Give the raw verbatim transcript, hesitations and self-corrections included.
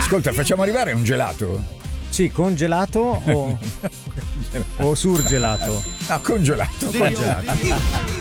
Ascolta, facciamo arrivare un gelato? Sì, congelato o, o surgelato? No, congelato. Congelato.